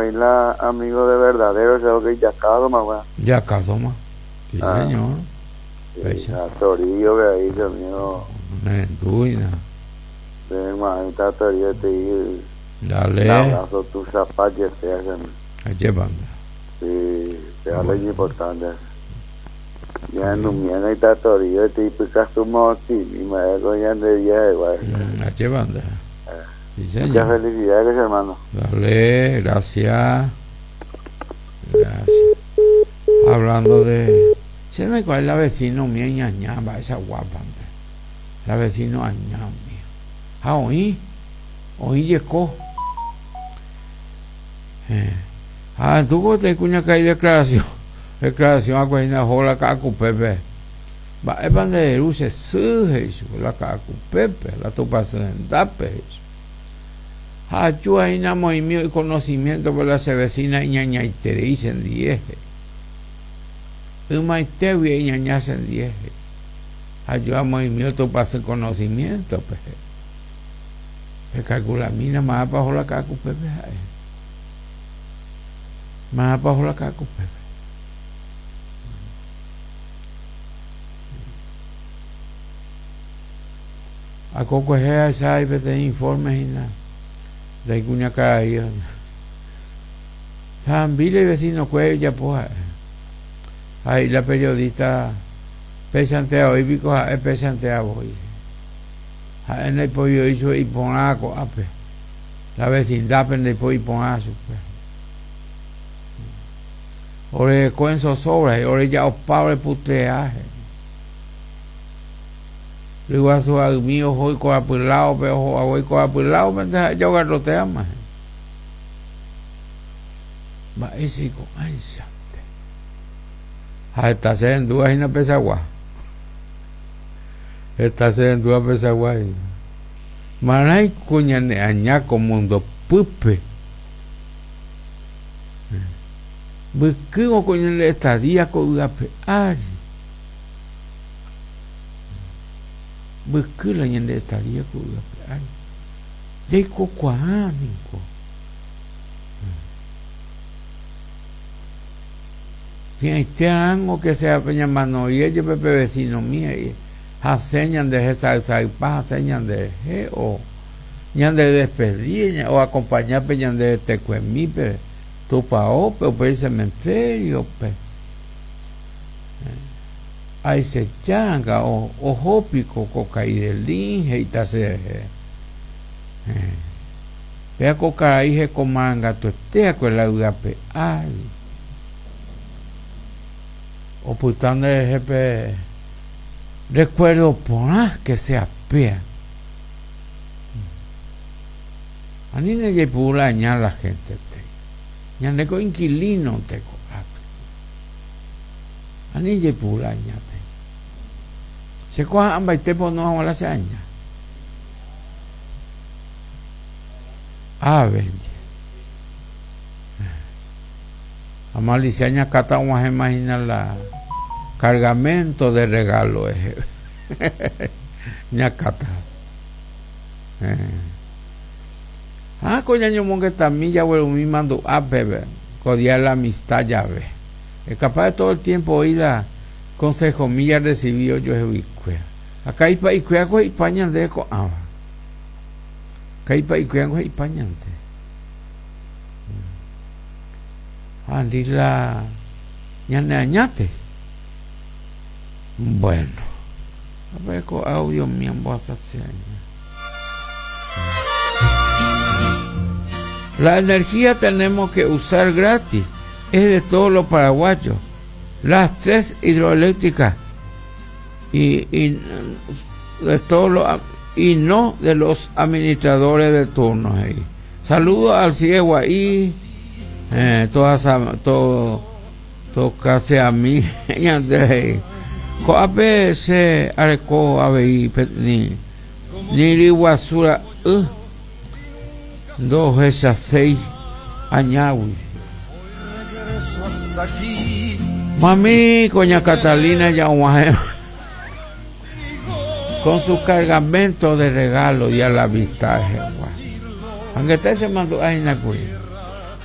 baila amigo de verdadero, o sea, que ya cada más bueno. Ya casó más. Sí, señor. Torillo que ahí, Dios mío. Nenduina. De manita Torillo te digo. Dale. Abrazo tu zapato que sea. Allí banda. Sí, te da lo importante. Ya no me han está Torillo te picas tu moti, mi madre coña de día igual. Allí banda. Sí, señor. Muchas felicidades, hermano. Dale, gracias. Gracias. Hablando de... ¿Se me cuál es la vecino mía ñañamba, esa guapa? La vecino añá mía. Ah, oí llegó. Tú te cuña que hay declaración a cuina jola cacu pepe. Va es banderu se suje la cacu pepe, la tu pasen dape. Yo hay na movimiento y conocimiento por la vecina ñaña y tereis en 10. Un maite y ñaña en 10. Yo a movimiento para hacer conocimiento, pues. Se calcula mina más bajo la cacu pepe. Más bajo la cacu pepe. A coco es esa y de informes y nada. De cuña caída. San Vile vecino cuello ya pues. Ahí la periodista pesantea hoy pico es pesantea hoy. En el pollo hizo y ponaco ape. La vecindad en el pollo y ponazo. Ore cuenzo sobra, ore ya os padre puteaje. Luego a su mío hoy con apilado, pero hoy con apilado, me deja yo garrotea más. Va ese con ansia. Está en duda y no pesa agua. Está en duda pesa agua. Manay cuña ne aña con mundo pupe. Busqué o coño le estadía con la peari. Busqué la ñende estadía con la peari. De cocuánico. Este año que sea peña mano y ellos pepe vecino mío y haceñan de esa haceñan de o ñan de despedir o acompañar peñan de tecuemipe tu paope o el cementerio pe ahí se changa o jópico cocaidelín y tase vea cocaíje con manga tu estea con la udape ay o putando el jefe recuerdo por que se apea a ni ne que pula ña la gente te ña ne ko inquilino te ko a ni que pula ña te se coja amba y te no vamos a la seña bendice a maliciaña cata vamos a imaginar la cargamento de regalo ñacata coña ñomón que también ya vuelvo mi mando a beber codiar la amistad ya ve es capaz de todo el tiempo oír la consejo mía recibió yo es acá hay pa y cuea con España de co acá hay pa y cuea con España andi la ñane añate bueno a ver con audio mío voz así la energía tenemos que usar gratis es de todos los paraguayos las 3 hidroeléctricas y de todos los y no de los administradores de turnos ahí. Saludos al ciego ahí todo casi a mí coape se areco abei ni liguasura 2 esas 6 añawi mami coña Catalina ya con su cargamento de regalo y a la vista aunque usted se mandó a Inacuri